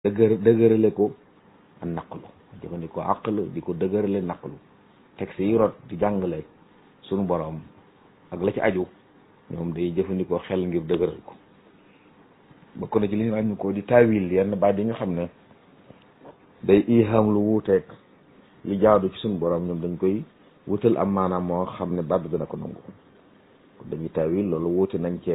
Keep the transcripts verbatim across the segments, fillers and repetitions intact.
dëgër dëgërale ko ak naqlu jëfandikoo aql di ko dëgërale naqlu texte yi rot di jàngale sunu borom ak la ci aju ñoom day jëfandikoo xel ngir dëgëral ko bokk na ci li ñu ràññu ko di taawil yenn baat yi nga xam ne day ihaam lu wuuteeg li jaadu ci sunu borom ñoom dañ koy wutal am maanaam moo xam ne baat bi dina ko nangu kon dañuy taawil loolu wuute nañ ceeb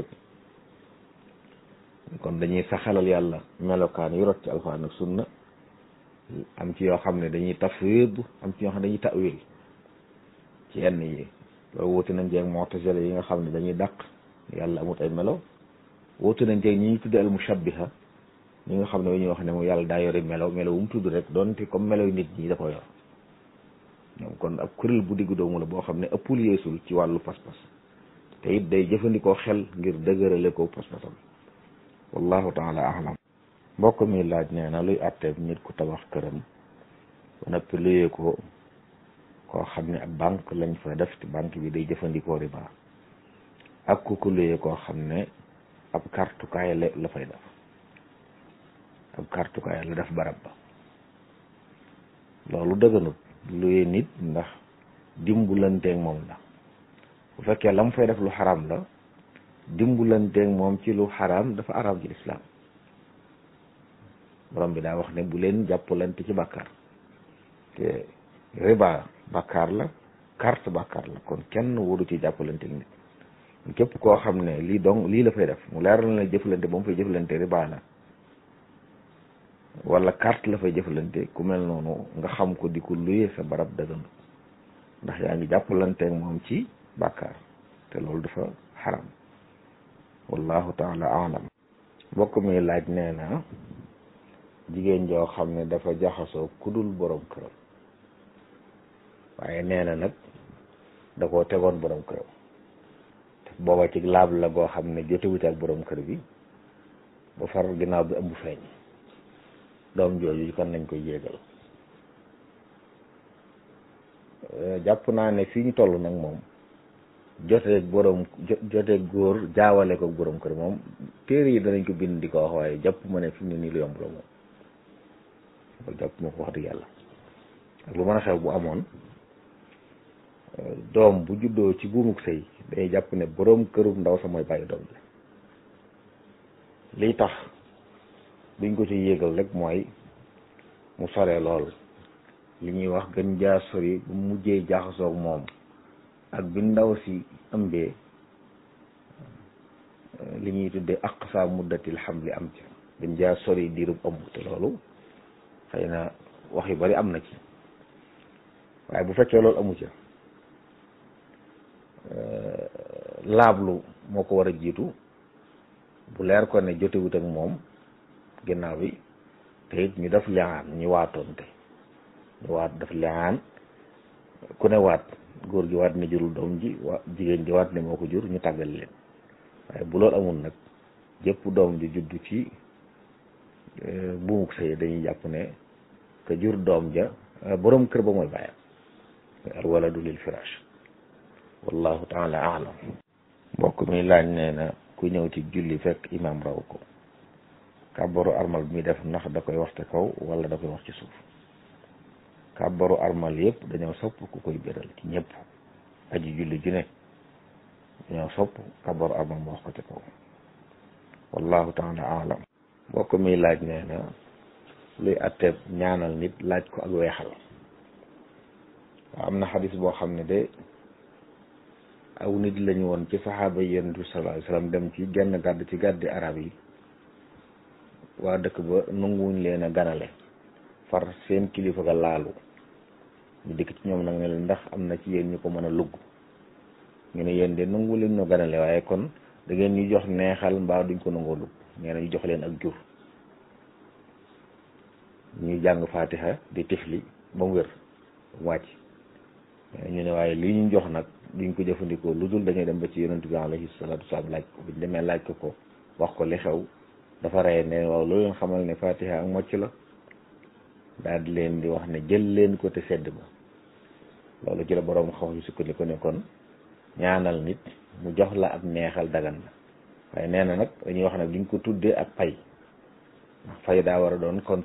kon dañuy saxalal yàlla melokaan yi rot ci alxuraan ak sunna am ci yoo xam ne dañuy tafwid am ci yoo xam ne dañuy ta'wil ci yenn yi loolu wuute nañ ceeg mu'tazila yi nga xam ne dañuy dàq yàlla amut ay melo wuute nañ ceeg ñi ñuy tudde al mushabbiha ñi nga xam ne dañuy wax ne moom yàlla daa yore melo melo wu mu tudd rek doonte comme melo yu nit ñi da ko yor ñoom kon ab kuréel bu diggu doomu la boo xam ne ëppul yeesul ci wàllu pas-pas te it day jëfandikoo xel ngir dëgërale ko pas-pasam wallahu taala ahlam mbokk mi laaj nee na luy àtteeb nit ku tabax këram ba noppi luyee ko koo xam ne ab banque lañ fa def ci banque bi day jëfandikoo riba ak ku ko luyee koo xam ne ab kartukaay la la fay def ab kartukaay la def barab ba loolu dëgganut luyee nit ndax dimbulanteeg moom la bu fekkee la mu fay def lu xaram la dimbulanteeg moom ci lu xaram dafa araam ci lislaam borom bi daa wax ne bu leen jàppalante ci bàkkaar te riba bàkkaar la carte bàkkaar la kon kenn waru ci jàppalante nit képp koo xam ne lii dong lii la fay def mu leer na jëflante ba mu fay jëflante riba la wala carte la fay jëflante ku mel noonu nga xam ko di ko luye sa barab dëggan ndax yaa ngi jàppalanteeg moom ci bàkkaar te loolu dafa xaram wallahu taala alam mbokk mi laaj nee na jigéen joo xam ne dafa jaxasoo kudul borom këram waaye nee na nag da koo tegoon borom këram booba ci laab la goo xam ne jotewut ak borom kër bi ba far ginnaaw bi ëmb feeñ doom jooju kon nañ koy yéegal jàpp naa ne fii ñu toll nag moom joteeg borom joteeg góor jaawale ko borom kër moom téere yi danañ ko bind di ko wax waaye jàpp ma ne fi mu ne nii lu yomb la moom loolu jàpp ma ko wax dëgg yàlla ak lu mën a xew bu amoon doom bu juddoo ci buumuk sëy day jàpp ne borom kërum ndaw sa mooy bàyyi doom bi liy tax duñ ko ci yéegal rek mooy mu soree lool li ñuy wax gën jaa sori bu mujjee jaxasoog moom ak bi ndaw si ëmbee li ñuy tuddee aqsa muddatil hamli am ci gën jaa sori diirub ëmb te loolu xëy na wax yu bari am na ci waaye bu fekkee loolu amu ca laablu moo ko war a jiitu bu leer ko ne jotewut ak moom ginnaaw bi te it ñu def liaan ñu waatoonte ñu waat def liaan ku ne waat góor gi waat ne jurul doom ji wa jigéen ji waat ne moo ko jur ñu tàggal leen waaye bu loolu amul nag jëpp doom ji juddu ci buumuk sëy dañuy jàpp ne que jur doom ja borom kër ba mooy bàyyam al waladu lil firaash wallahu taala alam mbokk mi laaj nee na ku ñëw ci julli fekk imam raw ko kàbbaru armal bi muy def ndax da koy wax te kaw wala da koy wax ci suuf kàbbaru armal yëpp dañoo sopp ku koy béral ci ñëpp aji julli ju ne dañoo sopp kàbbaru armal mu wax ko te kaw wallahu taala alam mbokk mi laaj nee na luy atteeb ñaanal nit laaj ko ak weexal waaw am na xadis boo xam ne de aw nit lañu woon ci saxaaba yi yonent bi sallallahu alayhi wasallam dem ci genn gàdd ci gàddi arab yi waa dëkk ba nanguwuñ leen a ganale far seen kilifa ga laalu ñu dikk ci ñoom nag ne leen ndax am na ci yéen ñu ko mën a lugg ñu ne yéen de nangu leen ñoo ganale waaye kon da ngeen ñu jox neexal mbaa duñ ko nangoo lugg nee na ñu jox leen ak jur ñuy jàng fatiha di tifli ba mu wér mu wàcc ñu ne waaye lii ñu jox nag duñ ko jëfandikoo lu dul dañuy dem ba ci yonent bi alayhi salaatu wasalaam laaj ko buñ demee laaj ko ko wax ko li xew dafa rey ne waaw loolu leen xamal ne fatiha ak mocc la daal di leen di wax ne jël leen ko te sedd ba loolu ci la boroom xaw yu sukkandiku ne kon ñaanal nit mu jox la ab neexal dagan na waaye nee na nag dañuy wax nag duñ ko tuddee ak pay fay daa war a doon contre